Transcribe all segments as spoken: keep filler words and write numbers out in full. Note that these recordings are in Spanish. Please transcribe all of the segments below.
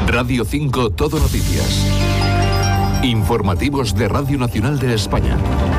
Radio cinco Todo Noticias. Informativos de Radio Nacional de España.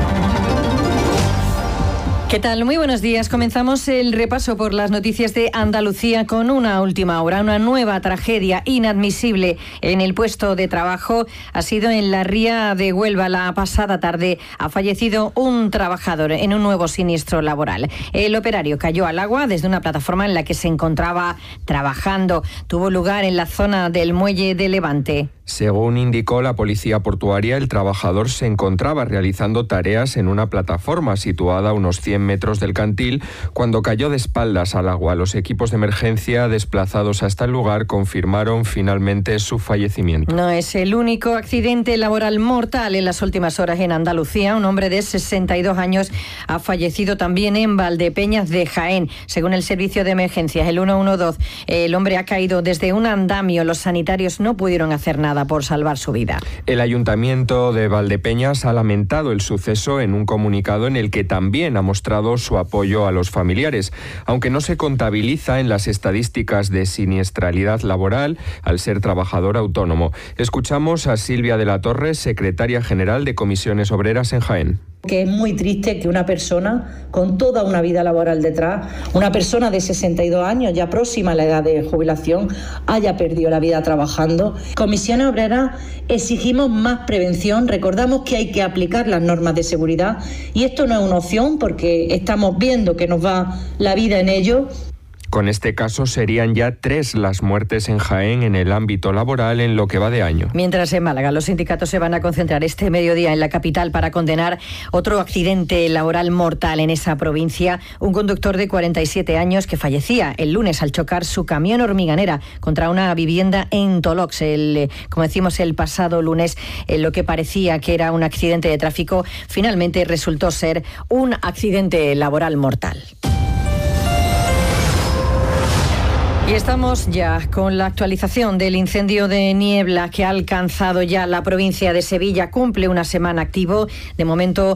¿Qué tal? Muy buenos días. Comenzamos el repaso por las noticias de Andalucía con una última hora. Una nueva tragedia inadmisible en el puesto de trabajo ha sido en la ría de Huelva. La pasada tarde ha fallecido un trabajador en un nuevo siniestro laboral. El operario cayó al agua desde una plataforma en la que se encontraba trabajando. Tuvo lugar en la zona del muelle de Levante. Según indicó la policía portuaria, el trabajador se encontraba realizando tareas en una plataforma situada a unos cien metros del cantil cuando cayó de espaldas al agua. Los equipos de emergencia desplazados hasta el lugar confirmaron finalmente su fallecimiento. No es el único accidente laboral mortal en las últimas horas en Andalucía. Un hombre de sesenta y dos años ha fallecido también en Valdepeñas de Jaén. Según el servicio de emergencias, el ciento doce, el hombre ha caído desde un andamio. Los sanitarios no pudieron hacer nada por salvar su vida. El Ayuntamiento de Valdepeñas ha lamentado el suceso en un comunicado en el que también ha mostrado su apoyo a los familiares, aunque no se contabiliza en las estadísticas de siniestralidad laboral al ser trabajador autónomo. Escuchamos a Silvia de la Torre, secretaria general de Comisiones Obreras en Jaén. Que es muy triste que una persona con toda una vida laboral detrás, una persona de sesenta y dos años, ya próxima a la edad de jubilación, haya perdido la vida trabajando. Comisiones Obreras exigimos más prevención, recordamos que hay que aplicar las normas de seguridad y esto no es una opción porque estamos viendo que nos va la vida en ello. Con este caso serían ya tres las muertes en Jaén en el ámbito laboral en lo que va de año. Mientras en Málaga los sindicatos se van a concentrar este mediodía en la capital para condenar otro accidente laboral mortal en esa provincia. Un conductor de cuarenta y siete años que fallecía el lunes al chocar su camión hormiganera contra una vivienda en Tolox. El, como decimos, el pasado lunes, en lo que parecía que era un accidente de tráfico, finalmente resultó ser un accidente laboral mortal. Y estamos ya con la actualización del incendio de niebla que ha alcanzado ya la provincia de Sevilla. Cumple una semana activo. De momento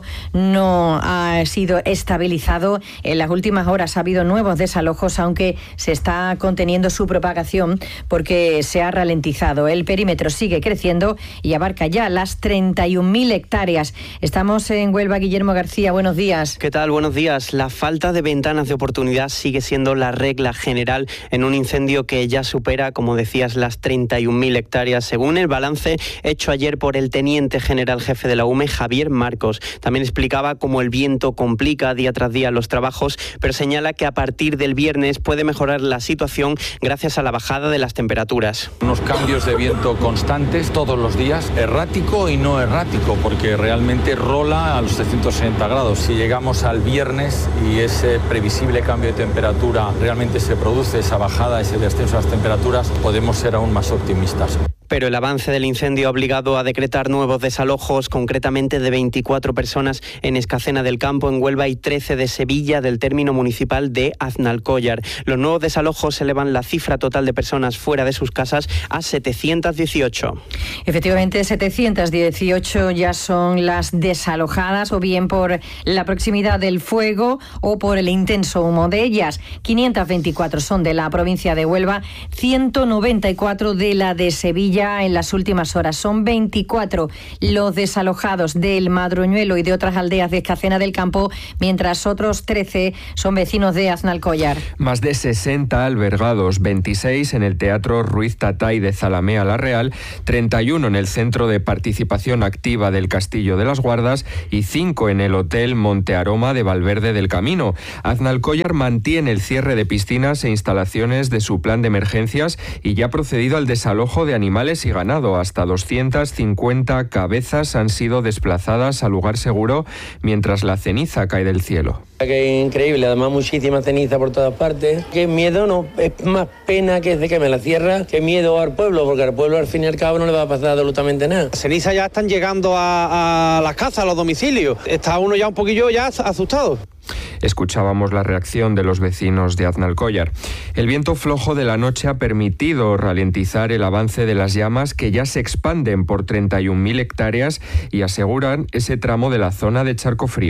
no ha sido estabilizado. En las últimas horas ha habido nuevos desalojos, aunque se está conteniendo su propagación porque se ha ralentizado. El perímetro sigue creciendo y abarca ya las treinta y un mil hectáreas. Estamos en Huelva. Guillermo García, buenos días. ¿Qué tal? Buenos días. La falta de ventanas de oportunidad sigue siendo la regla general en un incendio que ya supera, como decías, las treinta y un mil hectáreas, según el balance hecho ayer por el teniente general jefe de la U M E, Javier Marcos. También explicaba cómo el viento complica día tras día los trabajos, pero señala que a partir del viernes puede mejorar la situación gracias a la bajada de las temperaturas. Unos cambios de viento constantes todos los días, errático y no errático, porque realmente rola a los trescientos sesenta grados. Si llegamos al viernes y ese previsible cambio de temperatura realmente se produce, esa bajada, ese descenso de las temperaturas, podemos ser aún más optimistas. Pero el avance del incendio ha obligado a decretar nuevos desalojos, concretamente de veinticuatro personas en Escacena del Campo, en Huelva, y trece de Sevilla, del término municipal de Aznalcóllar. Los nuevos desalojos elevan la cifra total de personas fuera de sus casas a setecientas dieciocho. Efectivamente, setecientas dieciocho ya son las desalojadas, o bien por la proximidad del fuego o por el intenso humo de ellas. quinientas veinticuatro son de la provincia de Huelva, ciento noventa y cuatro de la de Sevilla. En las últimas horas son veinticuatro los desalojados del Madroñuelo y de otras aldeas de Escacena del Campo, mientras otros trece son vecinos de Aznalcóllar. Más de sesenta albergados, veintiséis en el Teatro Ruiz Tatay de Zalamea la Real, treinta y uno en el Centro de Participación Activa del Castillo de las Guardas y cinco en el Hotel Monte Aroma de Valverde del Camino. Aznalcóllar mantiene el cierre de piscinas e instalaciones de su plan de emergencias y ya ha procedido al desalojo de animales y ganado. Hasta doscientas cincuenta cabezas han sido desplazadas al lugar seguro mientras la ceniza cae del cielo. Que es increíble, además muchísima ceniza por todas partes. Que miedo no, es más pena que se queme la tierra, que miedo al pueblo, porque al pueblo al fin y al cabo no le va a pasar absolutamente nada. Las cenizas ya están llegando a, a las casas, a los domicilios. Está uno ya un poquillo ya asustado. Escuchábamos la reacción de los vecinos de Aznalcóllar. El viento flojo de la noche ha permitido ralentizar el avance de las llamas, que ya se expanden por treinta y un mil hectáreas y aseguran ese tramo de la zona de Charco Frío.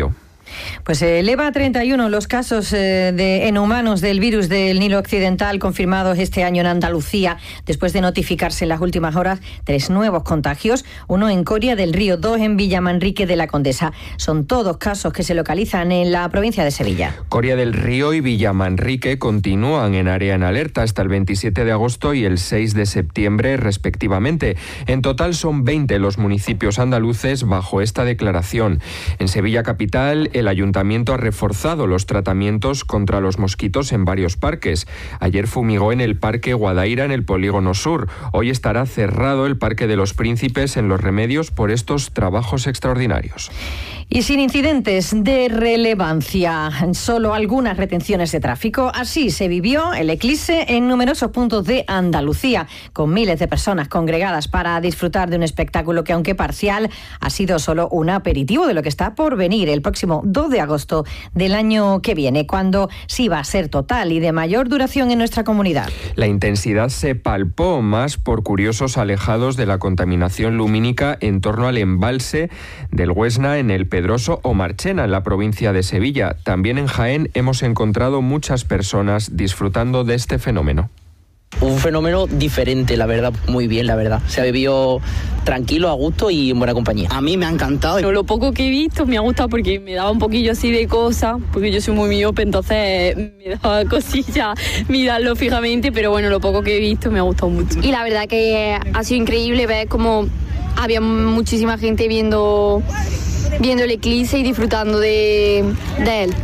Pues se eleva a treinta y uno los casos eh, de, en humanos del virus del Nilo Occidental confirmados este año en Andalucía, después de notificarse en las últimas horas tres nuevos contagios, uno en Coria del Río, dos en Villamanrique de la Condesa. Son todos casos que se localizan en la provincia de Sevilla. Coria del Río y Villamanrique continúan en área en alerta hasta el veintisiete de agosto y el seis de septiembre respectivamente. En total son veinte los municipios andaluces bajo esta declaración. En Sevilla capital, el ayuntamiento ha reforzado los tratamientos contra los mosquitos en varios parques. Ayer fumigó en el Parque Guadaira en el Polígono Sur. Hoy estará cerrado el Parque de los Príncipes en Los Remedios por estos trabajos extraordinarios. Y sin incidentes de relevancia, solo algunas retenciones de tráfico. Así se vivió el eclipse en numerosos puntos de Andalucía, con miles de personas congregadas para disfrutar de un espectáculo que, aunque parcial, ha sido solo un aperitivo de lo que está por venir el próximo dos de agosto del año que viene, cuando sí va a ser total y de mayor duración en nuestra comunidad. La intensidad se palpó más por curiosos alejados de la contaminación lumínica en torno al embalse del Huesna en el Pedroso o Marchena, en la provincia de Sevilla. También en Jaén hemos encontrado muchas personas disfrutando de este fenómeno. Un fenómeno diferente, la verdad, muy bien, la verdad. Se ha vivido tranquilo, a gusto y en buena compañía. A mí me ha encantado. Lo poco que he visto me ha gustado porque me daba un poquillo así de cosas, porque yo soy muy miope, entonces me daba cosillas mirarlo fijamente, pero bueno, lo poco que he visto me ha gustado mucho. Y la verdad que ha sido increíble ver cómo había muchísima gente viendo, viendo el eclipse y disfrutando de, de él.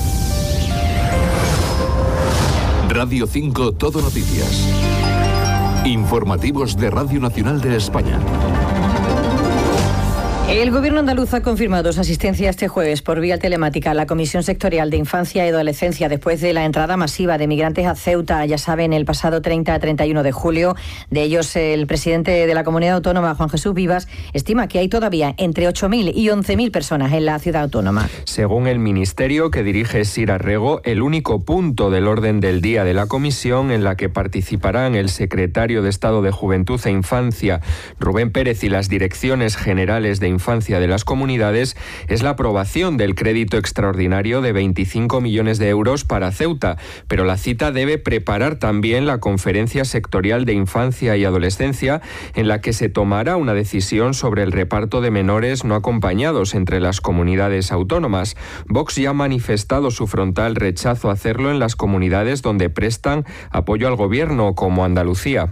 Radio cinco Todo Noticias. Informativos de Radio Nacional de España. El Gobierno andaluz ha confirmado su asistencia este jueves por vía telemática a la Comisión Sectorial de Infancia y Adolescencia después de la entrada masiva de migrantes a Ceuta, ya saben, el pasado treinta a treinta y uno de julio. De ellos, el presidente de la comunidad autónoma, Juan Jesús Vivas, estima que hay todavía entre ocho mil y once mil personas en la ciudad autónoma. Según el ministerio que dirige Sira Rego, el único punto del orden del día de la comisión en la que participarán el secretario de Estado de Juventud e Infancia, Rubén Pérez, y las direcciones generales de Infancia de las comunidades es la aprobación del crédito extraordinario de veinticinco millones de euros para Ceuta, pero la cita debe preparar también la conferencia sectorial de infancia y adolescencia en la que se tomará una decisión sobre el reparto de menores no acompañados entre las comunidades autónomas. Vox ya ha manifestado su frontal rechazo a hacerlo en las comunidades donde prestan apoyo al gobierno, como Andalucía.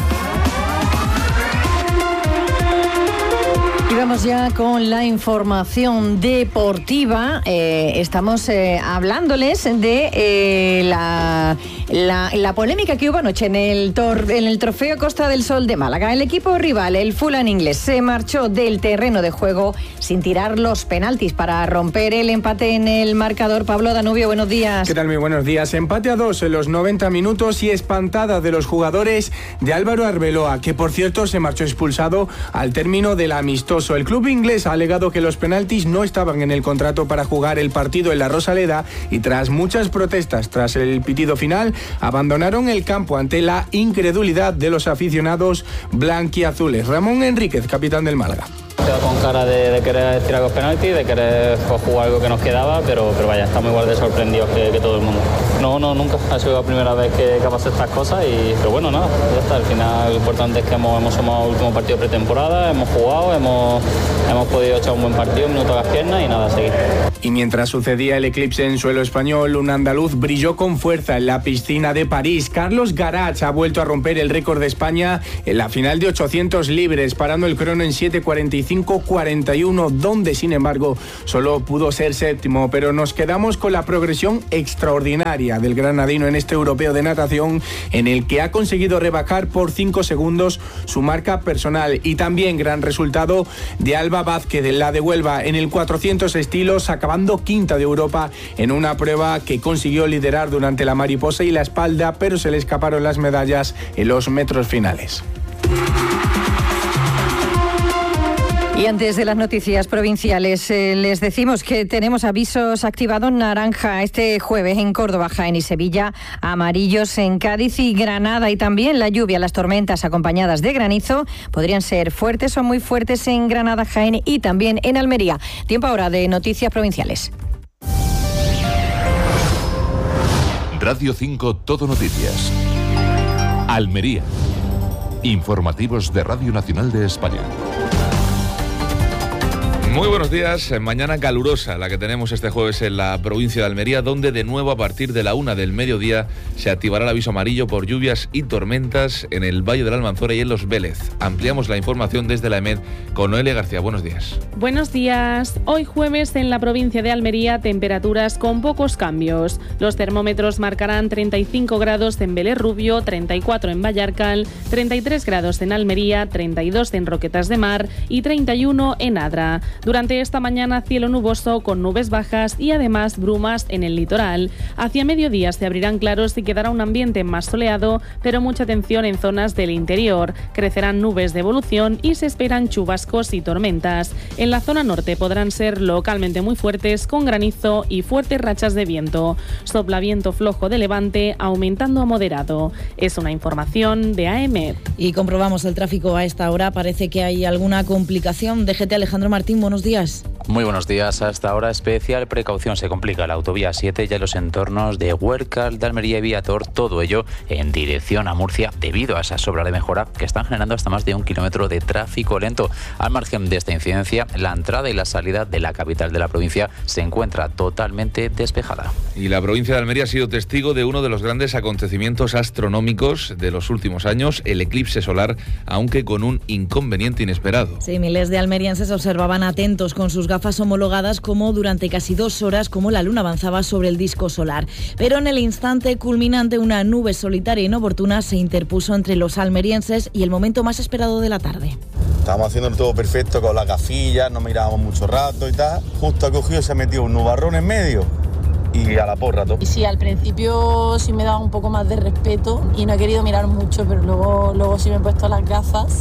Y vamos ya con la información deportiva. Eh, estamos eh, hablándoles de eh, la, la, la polémica que hubo anoche en el, tor, en el Trofeo Costa del Sol de Málaga. El equipo rival, el Fulham inglés, se marchó del terreno de juego sin tirar los penaltis para romper el empate en el marcador. Pablo Danubio, buenos días. ¿Qué tal? Muy buenos días. Empate a dos en los noventa minutos y espantada de los jugadores de Álvaro Arbeloa, que por cierto se marchó expulsado al término del amistoso. El club inglés ha alegado que los penaltis no estaban en el contrato para jugar el partido en la Rosaleda y tras muchas protestas tras el pitido final abandonaron el campo ante la incredulidad de los aficionados blanquiazules. Ramón Enríquez, capitán del Málaga. Con cara de, de querer tirar los penaltis, de querer jugar algo que nos quedaba, pero, pero vaya, estamos igual de sorprendidos que, que todo el mundo. No, no, nunca ha sido la primera vez que, que pasa estas cosas, y, pero bueno, nada, ya está. Al final lo importante es que hemos, hemos sumado el último partido de pretemporada, hemos jugado, hemos, hemos podido echar un buen partido, un minuto a las piernas y nada, a seguir. Y mientras sucedía el eclipse en suelo español, un andaluz brilló con fuerza en la piscina de París. Carlos Garach ha vuelto a romper el récord de España en la final de ochocientos libres, parando el crono en siete cuarenta y cinco cuarenta y uno, donde sin embargo solo pudo ser séptimo. Pero nos quedamos con la progresión extraordinaria del granadino en este europeo de natación, en el que ha conseguido rebajar por cinco segundos su marca personal, y también gran resultado de Alba Vázquez, de la de Huelva, en el cuatrocientos estilos, acabando quinta de Europa en una prueba que consiguió liderar durante la mariposa y la espalda, pero se le escaparon las medallas en los metros finales. Y antes de las noticias provinciales, eh, les decimos que tenemos avisos activados naranja este jueves en Córdoba, Jaén y Sevilla, amarillos en Cádiz y Granada, y también la lluvia, las tormentas acompañadas de granizo podrían ser fuertes o muy fuertes en Granada, Jaén y también en Almería. Tiempo ahora de noticias provinciales. Radio cinco Todo Noticias. Almería. Informativos de Radio Nacional de España. Muy buenos días, mañana calurosa la que tenemos este jueves en la provincia de Almería, donde de nuevo a partir de la una del mediodía se activará el aviso amarillo por lluvias y tormentas en el Valle del Almanzora y en Los Vélez. Ampliamos la información desde la EMED con Noelia García. Buenos días. Buenos días. Hoy jueves en la provincia de Almería temperaturas con pocos cambios. Los termómetros marcarán treinta y cinco grados en Vélez Rubio, treinta y cuatro en Vallarcal, treinta y tres grados en Almería, treinta y dos en Roquetas de Mar y treinta y uno en Adra. Durante esta mañana cielo nuboso con nubes bajas y además brumas en el litoral. Hacia mediodía se abrirán claros y quedará un ambiente más soleado, pero mucha atención en zonas del interior. Crecerán nubes de evolución y se esperan chubascos y tormentas. En la zona norte podrán ser localmente muy fuertes con granizo y fuertes rachas de viento. Sopla viento flojo de levante aumentando a moderado. Es una información de A M E D. Y comprobamos el tráfico a esta hora. Parece que hay alguna complicación. D G T Alejandro Martín, buenos días. Muy buenos días. Hasta ahora especial precaución. Se complica la autovía siete y en los entornos de Huércal, de Almería y Viator. Todo ello en dirección a Murcia debido a esa obras de mejora que están generando hasta más de un kilómetro de tráfico lento. Al margen de esta incidencia, la entrada y la salida de la capital de la provincia se encuentra totalmente despejada. Y la provincia de Almería ha sido testigo de uno de los grandes acontecimientos astronómicos de los últimos años, el eclipse solar, aunque con un inconveniente inesperado. Sí, miles de almerienses observaban atentos con sus gafas homologadas como durante casi dos horas como la luna avanzaba sobre el disco solar. Pero en el instante culminante una nube solitaria e inoportuna se interpuso entre los almerienses y el momento más esperado de la tarde. Estábamos haciendo todo perfecto con las gafillas, no mirábamos mucho rato y tal. Justo ha cogido, se ha metido un nubarrón en medio y a la porra todo. Y sí, al principio sí me daba un poco más de respeto y no he querido mirar mucho, pero luego, luego sí me he puesto las gafas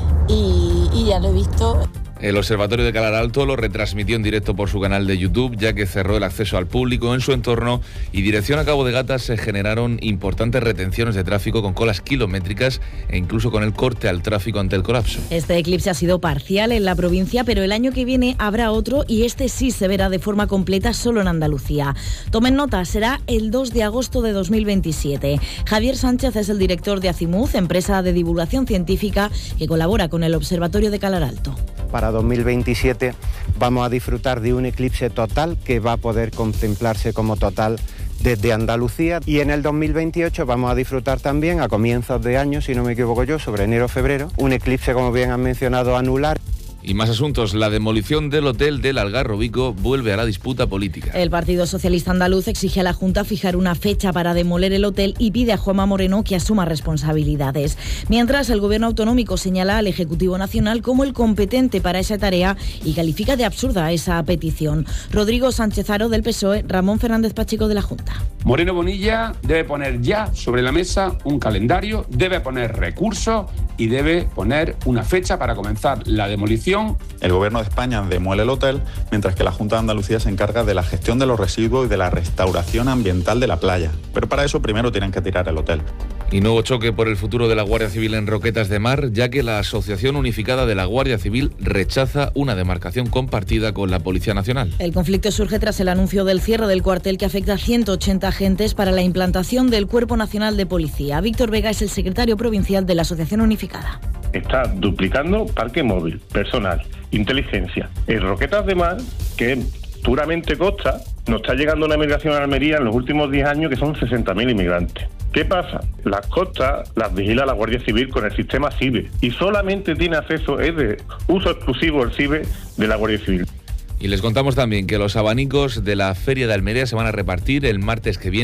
y, y ya lo he visto. El Observatorio de Calar Alto lo retransmitió en directo por su canal de YouTube, ya que cerró el acceso al público en su entorno, y dirección a Cabo de Gata se generaron importantes retenciones de tráfico con colas kilométricas e incluso con el corte al tráfico ante el colapso. Este eclipse ha sido parcial en la provincia, pero el año que viene habrá otro y este sí se verá de forma completa solo en Andalucía. Tomen nota, será el dos de agosto de dos mil veintisiete. Javier Sánchez es el director de Acimuz, empresa de divulgación científica que colabora con el Observatorio de Calar Alto. Para dos mil veintisiete vamos a disfrutar de un eclipse total que va a poder contemplarse como total desde Andalucía, y en el dos mil veintiocho vamos a disfrutar también a comienzos de año, si no me equivoco yo, sobre enero o febrero, un eclipse, como bien han mencionado, anular. Y más asuntos. La demolición del hotel del Algarrobico vuelve a la disputa política. El Partido Socialista Andaluz exige a la Junta fijar una fecha para demoler el hotel y pide a Juanma Moreno que asuma responsabilidades. Mientras, el Gobierno autonómico señala al Ejecutivo Nacional como el competente para esa tarea y califica de absurda esa petición. Rodrigo Sánchez Haro, del P S O E, Ramón Fernández Pacheco, de la Junta. Moreno Bonilla debe poner ya sobre la mesa un calendario, debe poner recursos y debe poner una fecha para comenzar la demolición. El Gobierno de España demuele el hotel, mientras que la Junta de Andalucía se encarga de la gestión de los residuos y de la restauración ambiental de la playa. Pero para eso primero tienen que tirar el hotel. Y nuevo choque por el futuro de la Guardia Civil en Roquetas de Mar, ya que la Asociación Unificada de la Guardia Civil rechaza una demarcación compartida con la Policía Nacional. El conflicto surge tras el anuncio del cierre del cuartel que afecta a ciento ochenta agentes para la implantación del Cuerpo Nacional de Policía. Víctor Vega es el secretario provincial de la Asociación Unificada. Está duplicando parque móvil, personal, inteligencia. En Roquetas de Mar, que es puramente costa, nos está llegando una migración a Almería en los últimos diez años que son sesenta mil inmigrantes. ¿Qué pasa? Las costas las vigila la Guardia Civil con el sistema CIBE y solamente tiene acceso, es de uso exclusivo el CIBE de la Guardia Civil. Y les contamos también que los abanicos de la Feria de Almería se van a repartir el martes que viene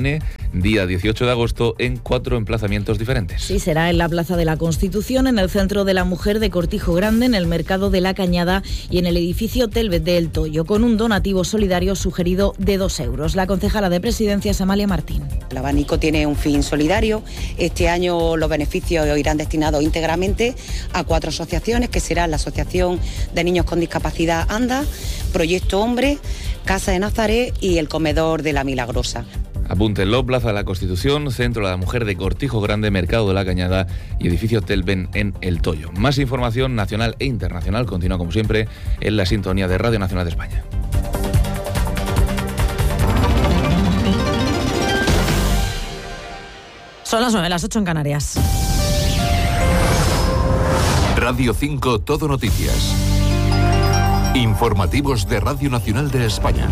día dieciocho de agosto, en cuatro emplazamientos diferentes. Sí, será en la Plaza de la Constitución, en el Centro de la Mujer de Cortijo Grande, en el Mercado de la Cañada y en el edificio Telvet de El Toyo, con un donativo solidario sugerido de dos euros. La concejala de Presidencias, Amalia Martín. El abanico tiene un fin solidario. Este año los beneficios irán destinados íntegramente a cuatro asociaciones, que serán la Asociación de Niños con Discapacidad ANDA, Proyecto Hombre, Casa de Nazaret y el Comedor de la Milagrosa. Apúntenlo: Plaza de la Constitución, Centro de la Mujer de Cortijo Grande, Mercado de la Cañada y edificio Telven en El Toyo. Más información nacional e internacional continúa, como siempre, en la sintonía de Radio Nacional de España. Son las nueve, las ocho en Canarias. Radio cinco Todo Noticias. Informativos de Radio Nacional de España.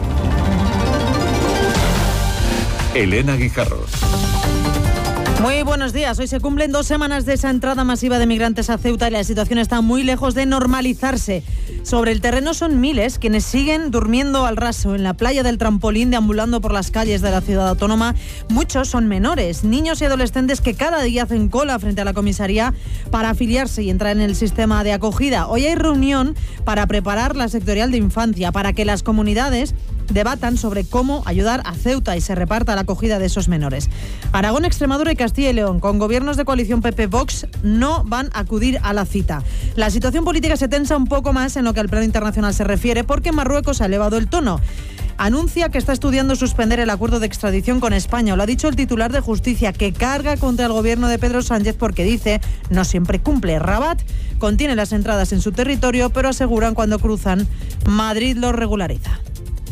Elena Guijarro. Muy buenos días. Hoy se cumplen dos semanas de esa entrada masiva de migrantes a Ceuta y la situación está muy lejos de normalizarse. Sobre el terreno son miles quienes siguen durmiendo al raso en la playa del Trampolín, deambulando por las calles de la ciudad autónoma. Muchos son menores, niños y adolescentes que cada día hacen cola frente a la comisaría para afiliarse y entrar en el sistema de acogida. Hoy hay reunión para preparar la sectorial de infancia, para que las comunidades debatan sobre cómo ayudar a Ceuta y se reparta la acogida de esos menores. Aragón, Extremadura y Castilla y León, con gobiernos de coalición P P-Vox, no van a acudir a la cita. La situación política se tensa un poco más en lo que al plano internacional se refiere, porque Marruecos ha elevado el tono. Anuncia que está estudiando suspender el acuerdo de extradición con España. Lo ha dicho el titular de Justicia, que carga contra el gobierno de Pedro Sánchez porque dice no siempre cumple. Rabat contiene las entradas en su territorio, pero aseguran cuando cruzan, Madrid los regulariza.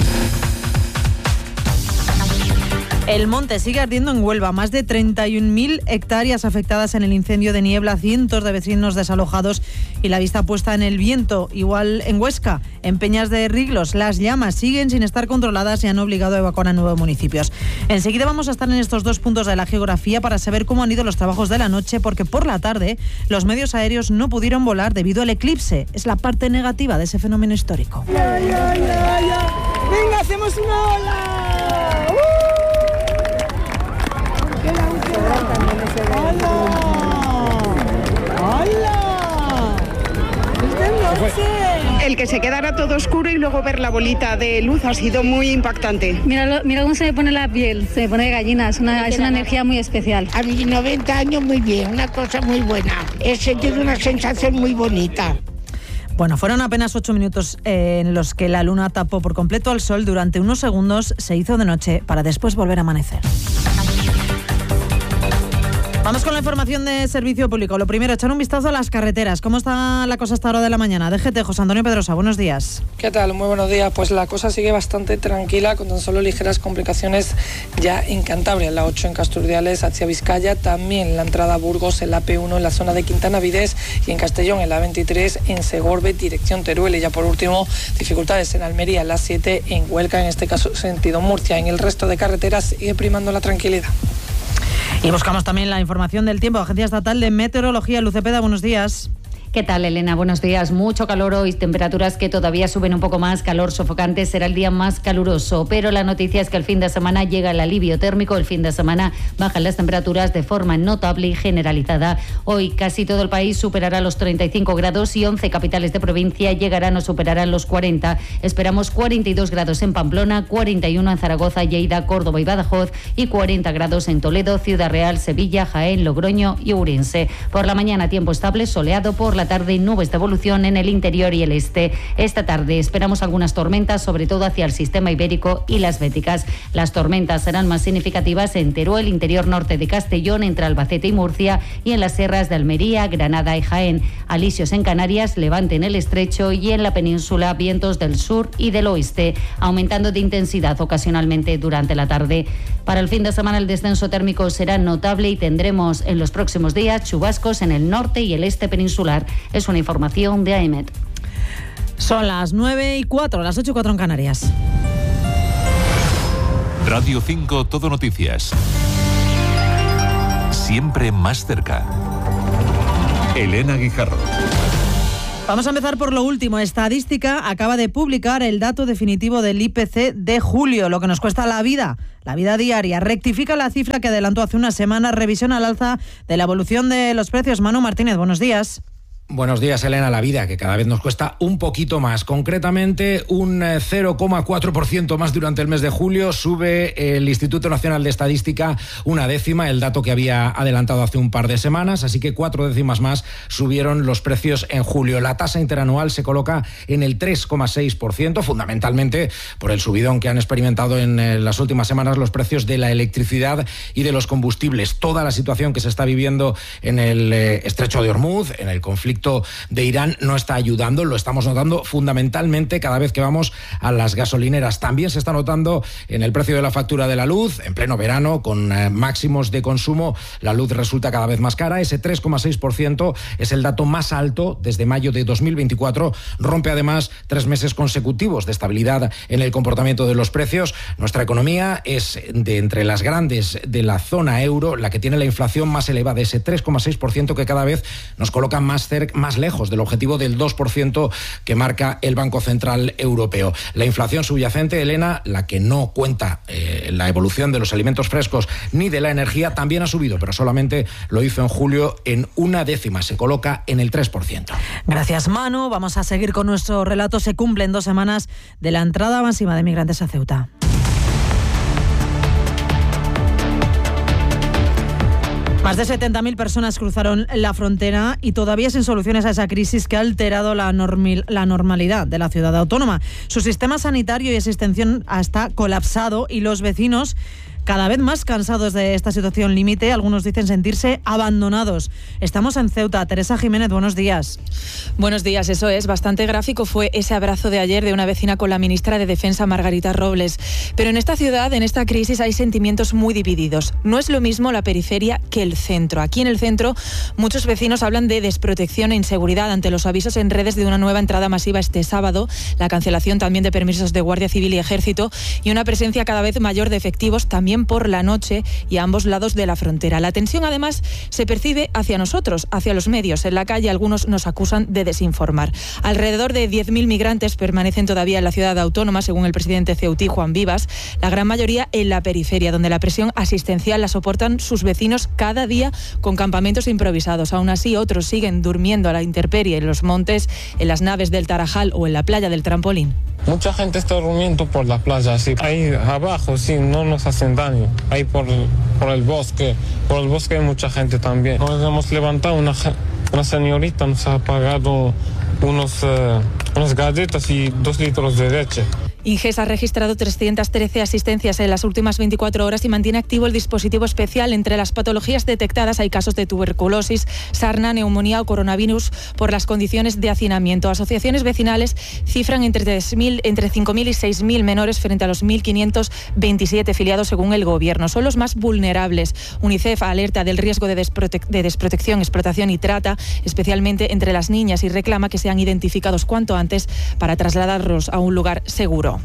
El monte sigue ardiendo en Huelva, más de treinta y un mil hectáreas afectadas en el incendio de Niebla, cientos de vecinos desalojados y la vista puesta en el viento. Igual en Huesca, en Peñas de Riglos, las llamas siguen sin estar controladas y han obligado a evacuar a nueve municipios. Enseguida vamos a estar en estos dos puntos de la geografía para saber cómo han ido los trabajos de la noche, porque por la tarde los medios aéreos no pudieron volar debido al eclipse. Es la parte negativa de ese fenómeno histórico. ¡Ya, ya, ya, ya! ¡Venga, hacemos una ola! ¡Uh! El que se quedara todo oscuro y luego ver la bolita de luz ha sido muy impactante. Mira, mira cómo se me pone la piel, se me pone de gallina, es una, es una energía muy especial. A mis noventa años muy bien, una cosa muy buena. He sentido una sensación muy bonita. Bueno, fueron apenas ocho minutos eh, en los que la luna tapó por completo al sol. Durante unos segundos se hizo de noche para después volver a amanecer. Vamos con la información de servicio público. Lo primero, echar un vistazo a las carreteras. ¿Cómo está la cosa a esta hora de la mañana? D G T, José Antonio Pedrosa, buenos días. ¿Qué tal? Muy buenos días. Pues la cosa sigue bastante tranquila, con tan solo ligeras complicaciones ya en Cantabria, en la ocho en Casturdiales hacia Vizcaya, también la entrada a Burgos en la P uno en la zona de Quintana Vides y en Castellón en la veintitrés en Segorbe, dirección Teruel. Y ya por último, dificultades en Almería, en la siete en Huelca, en este caso sentido Murcia. En el resto de carreteras sigue primando la tranquilidad. Y buscamos también la información del tiempo. Agencia Estatal de Meteorología, Luz Cepeda, buenos días. ¿Qué tal, Elena? Buenos días. Mucho calor hoy, temperaturas que todavía suben un poco más, calor sofocante, será el día más caluroso, pero la noticia es que el fin de semana llega el alivio térmico, el fin de semana bajan las temperaturas de forma notable y generalizada. Hoy casi todo el país superará los treinta y cinco grados y once capitales de provincia llegarán o superarán los cuarenta. Esperamos cuarenta y dos grados en Pamplona, cuarenta y uno en Zaragoza, Lleida, Córdoba y Badajoz y cuarenta grados en Toledo, Ciudad Real, Sevilla, Jaén, Logroño y Ourense. Por la mañana tiempo estable, soleado, por la tarde nubes de evolución en el interior y el este. Esta tarde esperamos algunas tormentas, sobre todo hacia el sistema ibérico y las béticas. Las tormentas serán más significativas en Teruel, interior norte de Castellón, entre Albacete y Murcia, y en las sierras de Almería, Granada y Jaén. Alisios en Canarias, Levante en el estrecho y en la península vientos del sur y del oeste, aumentando de intensidad ocasionalmente durante la tarde. Para el fin de semana el descenso térmico será notable y tendremos en los próximos días chubascos en el norte y el este peninsular. Es una información de AEMET. Son las nueve y cuatro, las ocho y cuatro en Canarias. Radio cinco Todo Noticias. Siempre más cerca. Elena Guijarro. Vamos a empezar por lo último. Estadística acaba de publicar el dato definitivo del I P C de julio, lo que nos cuesta la vida, la vida diaria. Rectifica la cifra que adelantó hace unas semanas, revisión al alza de la evolución de los precios. Manu Martínez, buenos días. Buenos días, Elena. La vida, que cada vez nos cuesta un poquito más. Concretamente, un cero coma cuatro por ciento más durante el mes de julio. Sube el Instituto Nacional de Estadística una décima, el dato que había adelantado hace un par de semanas. Así que cuatro décimas más subieron los precios en julio. La tasa interanual se coloca en el tres coma seis por ciento, fundamentalmente por el subidón que han experimentado en las últimas semanas los precios de la electricidad y de los combustibles. Toda la situación que se está viviendo en el Estrecho de Hormuz, en el conflicto de Irán, no está ayudando. Lo estamos notando fundamentalmente cada vez que vamos a las gasolineras. También se está notando en el precio de la factura de la luz. En pleno verano, con eh, máximos de consumo, la luz resulta cada vez más cara. Ese tres coma seis por ciento es el dato más alto desde mayo de dos mil veinticuatro. Rompe además tres meses consecutivos de estabilidad en el comportamiento de los precios. Nuestra economía es de entre las grandes de la zona euro la que tiene la inflación más elevada, ese tres coma seis por ciento que cada vez nos coloca más cerca, más lejos del objetivo del dos por ciento que marca el Banco Central Europeo. La inflación subyacente, Elena, la que no cuenta eh, la evolución de los alimentos frescos ni de la energía, también ha subido, pero solamente lo hizo en julio en una décima, se coloca en el tres por ciento. Gracias, Manu. Vamos a seguir con nuestro relato. Se cumplen dos semanas de la entrada masiva de migrantes a Ceuta. Más de setenta mil personas cruzaron la frontera y todavía sin soluciones a esa crisis que ha alterado la, normal, la normalidad de la ciudad autónoma. Su sistema sanitario y asistencial está colapsado y los vecinos, cada vez más cansados de esta situación límite, algunos dicen sentirse abandonados. Estamos en Ceuta. Teresa Jiménez, buenos días. Buenos días, eso es. Bastante gráfico fue ese abrazo de ayer de una vecina con la ministra de Defensa, Margarita Robles. Pero en esta ciudad, en esta crisis, hay sentimientos muy divididos. No es lo mismo la periferia que el centro. Aquí en el centro, muchos vecinos hablan de desprotección e inseguridad ante los avisos en redes de una nueva entrada masiva este sábado, la cancelación también de permisos de Guardia Civil y Ejército y una presencia cada vez mayor de efectivos también por la noche y a ambos lados de la frontera. La tensión además se percibe hacia nosotros, hacia los medios. En la calle algunos nos acusan de desinformar. Alrededor de diez mil migrantes permanecen todavía en la ciudad autónoma, según el presidente ceutí, Juan Vivas, la gran mayoría en la periferia, donde la presión asistencial la soportan sus vecinos cada día con campamentos improvisados. Aún así, otros siguen durmiendo a la intemperie en los montes, en las naves del Tarajal o en la playa del Trampolín. Mucha gente está durmiendo por la playa, sí. Ahí abajo, sí, no nos hacen daño. Ahí por, por el bosque, por el bosque hay mucha gente también. Nos hemos levantado, una, una señorita nos ha pagado unos, uh, unas galletas y dos litros de leche. Inges ha registrado trescientas trece asistencias en las últimas veinticuatro horas y mantiene activo el dispositivo especial. Entre las patologías detectadas hay casos de tuberculosis, sarna, neumonía o coronavirus por las condiciones de hacinamiento. Asociaciones vecinales cifran entre, tres mil, entre cinco mil y seis mil menores frente a los mil quinientos veintisiete filiados según el gobierno. Son los más vulnerables. UNICEF alerta del riesgo de, desprote- de desprotección, explotación y trata, especialmente entre las niñas, y reclama que sean identificados cuanto antes para trasladarlos a un lugar seguro.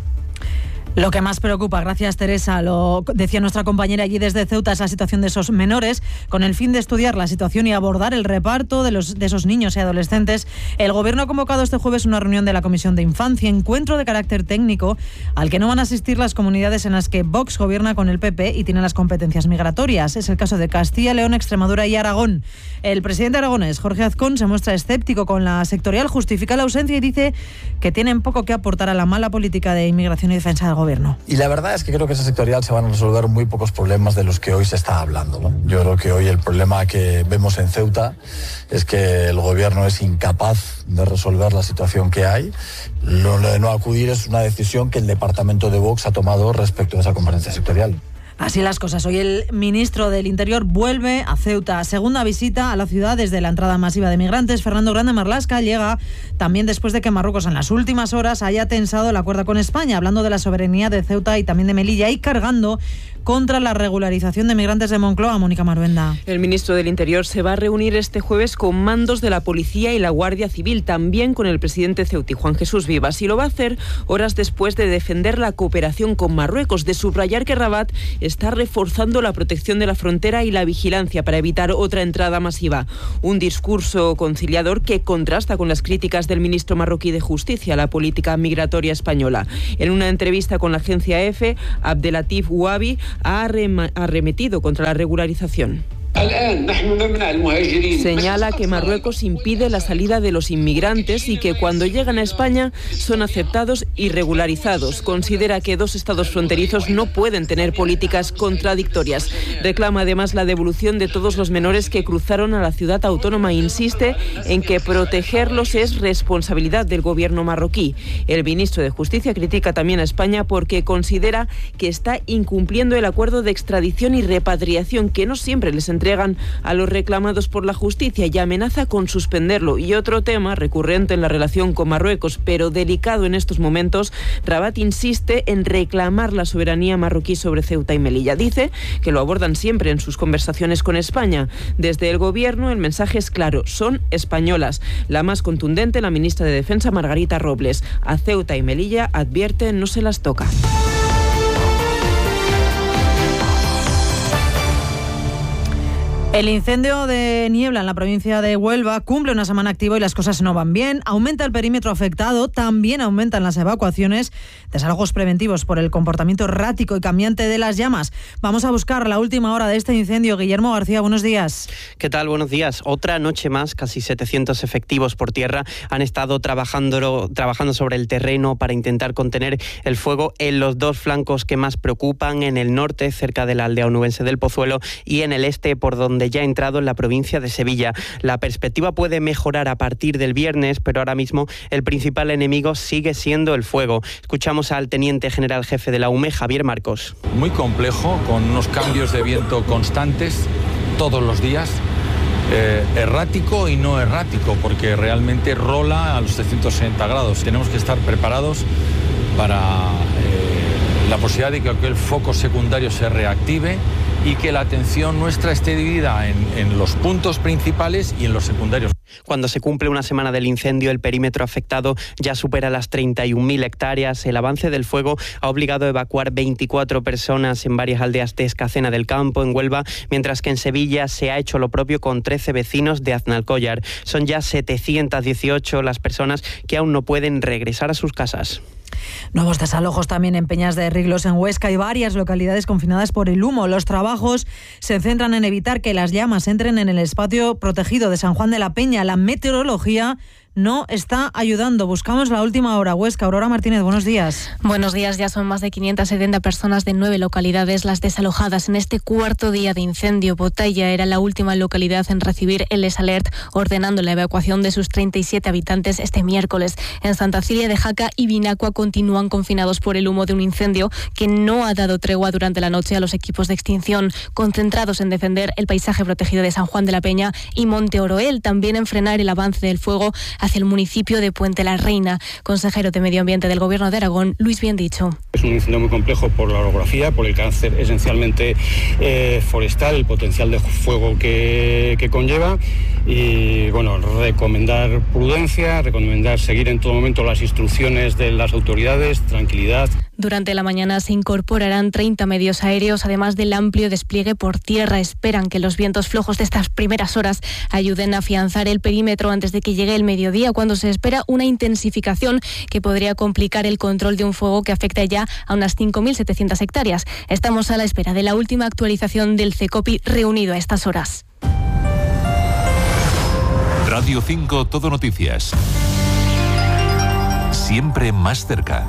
Lo que más preocupa, gracias Teresa, lo decía nuestra compañera allí desde Ceuta, es la situación de esos menores. Con el fin de estudiar la situación y abordar el reparto de, los, de esos niños y adolescentes, el Gobierno ha convocado este jueves una reunión de la Comisión de Infancia, encuentro de carácter técnico al que no van a asistir las comunidades en las que Vox gobierna con el P P y tiene las competencias migratorias. Es el caso de Castilla, León, Extremadura y Aragón. El presidente aragonés, Jorge Azcón, se muestra escéptico con la sectorial, justifica la ausencia y dice que tienen poco que aportar a la mala política de inmigración y defensa del Gobierno. Y la verdad es que creo que esa sectorial se van a resolver muy pocos problemas de los que hoy se está hablando, ¿no? Yo creo que hoy el problema que vemos en Ceuta es que el Gobierno es incapaz de resolver la situación que hay. Lo de no acudir es una decisión que el departamento de Vox ha tomado respecto a esa conferencia sectorial. Así las cosas. Hoy el ministro del Interior vuelve a Ceuta. Segunda visita a la ciudad desde la entrada masiva de migrantes. Fernando Grande Marlaska llega también después de que Marruecos en las últimas horas haya tensado la cuerda con España, hablando de la soberanía de Ceuta y también de Melilla y cargando contra la regularización de migrantes de Moncloa. Mónica Maruenda. El ministro del Interior se va a reunir este jueves con mandos de la Policía y la Guardia Civil, también con el presidente ceutí, Juan Jesús Vivas, y lo va a hacer horas después de defender la cooperación con Marruecos, de subrayar que Rabat está reforzando la protección de la frontera y la vigilancia para evitar otra entrada masiva. Un discurso conciliador que contrasta con las críticas del ministro marroquí de Justicia a la política migratoria española. En una entrevista con la agencia EFE, Abdelatif Ouabi ha arremetido contra la regularización. Señala que Marruecos impide la salida de los inmigrantes y que cuando llegan a España son aceptados y regularizados. Considera que dos estados fronterizos no pueden tener políticas contradictorias. Reclama además la devolución de todos los menores que cruzaron a la ciudad autónoma e insiste en que protegerlos es responsabilidad del gobierno marroquí. El ministro de Justicia critica también a España porque considera que está incumpliendo el acuerdo de extradición y repatriación que no siempre les entregan a los reclamados por la justicia y amenaza con suspenderlo. Y otro tema recurrente en la relación con Marruecos, pero delicado en estos momentos, Rabat insiste en reclamar la soberanía marroquí sobre Ceuta y Melilla. Dice que lo abordan siempre en sus conversaciones con España. Desde el gobierno el mensaje es claro, son españolas. La más contundente, la ministra de Defensa Margarita Robles. A Ceuta y Melilla advierte no se las toca. El incendio de Niebla en la provincia de Huelva cumple una semana activo y las cosas no van bien. Aumenta el perímetro afectado, también aumentan las evacuaciones, desalojos preventivos por el comportamiento errático y cambiante de las llamas. Vamos a buscar la última hora de este incendio. Guillermo García, buenos días. ¿Qué tal? Buenos días. Otra noche más, casi setecientos efectivos por tierra han estado trabajando, trabajando sobre el terreno para intentar contener el fuego en los dos flancos que más preocupan, en el norte, cerca de la aldea onubense del Pozuelo, y en el este, por donde ya ha entrado en la provincia de Sevilla. La perspectiva puede mejorar a partir del viernes, pero ahora mismo el principal enemigo sigue siendo el fuego. Escuchamos al teniente general jefe de la U M E, Javier Marcos. Muy complejo, con unos cambios de viento constantes todos los días, eh, errático y no errático, porque realmente rola a los trescientos sesenta grados. Tenemos que estar preparados para eh, la posibilidad de que aquel foco secundario se reactive y que la atención nuestra esté dividida en, en los puntos principales y en los secundarios. Cuando se cumple una semana del incendio, el perímetro afectado ya supera las treinta y un mil hectáreas. El avance del fuego ha obligado a evacuar veinticuatro personas en varias aldeas de Escacena del Campo, en Huelva, mientras que en Sevilla se ha hecho lo propio con trece vecinos de Aznalcóllar. Son ya setecientas dieciocho las personas que aún no pueden regresar a sus casas. Nuevos desalojos también en Peñas de Riglos, en Huesca, y varias localidades confinadas por el humo. Los trabajos se centran en evitar que las llamas entren en el espacio protegido de San Juan de la Peña. La meteorología no está ayudando. Buscamos la última hora. Huesca, Aurora Martínez, buenos días. Buenos días. Ya son más de quinientas setenta personas de nueve localidades las desalojadas en este cuarto día de incendio. Botella era la última localidad en recibir el Les Alert, ordenando la evacuación de sus treinta y siete habitantes este miércoles. En Santa Cilia de Jaca y Vinacua continúan confinados por el humo de un incendio que no ha dado tregua durante la noche a los equipos de extinción, concentrados en defender el paisaje protegido de San Juan de la Peña y Monte Oroel, también en frenar el avance del fuego hacia el municipio de Puente la Reina. Consejero de Medio Ambiente del Gobierno de Aragón, Luis Biendicho. Es un incendio muy complejo por la orografía, por el carácter esencialmente eh, forestal, el potencial de fuego que, que conlleva, y bueno, recomendar prudencia, recomendar seguir en todo momento las instrucciones de las autoridades, tranquilidad. Durante la mañana se incorporarán treinta medios aéreos, además del amplio despliegue por tierra. Esperan que los vientos flojos de estas primeras horas ayuden a afianzar el perímetro antes de que llegue el mediodía, cuando se espera una intensificación que podría complicar el control de un fuego que afecta ya a unas cinco mil setecientas hectáreas. Estamos a la espera de la última actualización del CECOPI reunido a estas horas. Radio cinco Todo Noticias. Siempre más cerca.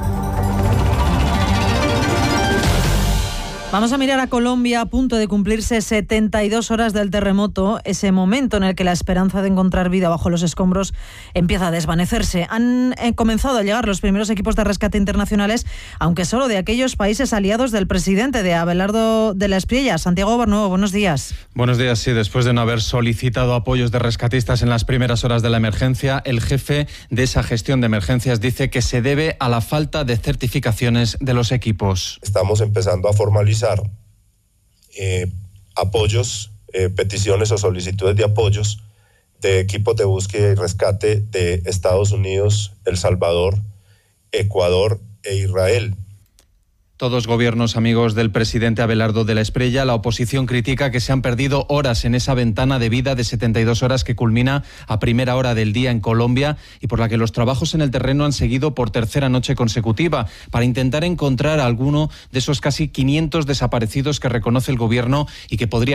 Vamos a mirar a Colombia, a punto de cumplirse setenta y dos horas del terremoto, ese momento en el que la esperanza de encontrar vida bajo los escombros empieza a desvanecerse. Han eh, comenzado a llegar los primeros equipos de rescate internacionales, aunque solo de aquellos países aliados del presidente, de Abelardo de la Espriella. Santiago Barnuevo, buenos días. Buenos días, sí. Después de no haber solicitado apoyos de rescatistas en las primeras horas de la emergencia, el jefe de esa gestión de emergencias dice que se debe a la falta de certificaciones de los equipos. Estamos empezando a formalizar Eh, apoyos, eh, peticiones o solicitudes de apoyos de equipos de búsqueda y rescate de Estados Unidos, El Salvador, Ecuador e Israel. Todos gobiernos amigos del presidente Abelardo de la Espriella. La oposición critica que se han perdido horas en esa ventana de vida de setenta y dos horas que culmina a primera hora del día en Colombia y por la que los trabajos en el terreno han seguido por tercera noche consecutiva para intentar encontrar a alguno de esos casi quinientos desaparecidos que reconoce el gobierno y que podría